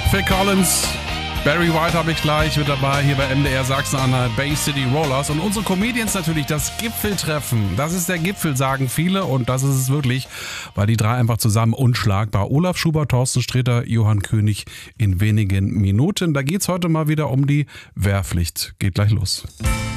Phil Collins, Barry White habe ich gleich mit dabei hier bei MDR Sachsen-Anhalt, Bay City Rollers und unsere Comedians natürlich, das Gipfeltreffen. Das ist der Gipfel, sagen viele und das ist es wirklich, weil die drei einfach zusammen unschlagbar. Olaf Schubert, Thorsten Sträter, Johann König in wenigen Minuten. Da geht's heute mal wieder um die Wehrpflicht. Geht gleich los.